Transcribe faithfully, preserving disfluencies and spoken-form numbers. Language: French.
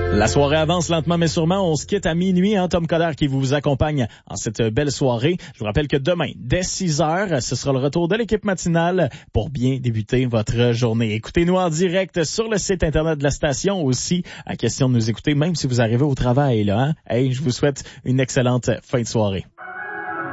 La soirée avance lentement mais sûrement. On se quitte à minuit. Hein, Tom Coderre qui vous accompagne en cette belle soirée. Je vous rappelle que demain, dès six heures, ce sera le retour de l'équipe matinale pour bien débuter votre journée. Écoutez-nous en direct sur le site internet de la station aussi. À question de nous écouter, même si vous arrivez au travail. Là, hein? Hey, je vous souhaite une excellente fin de soirée.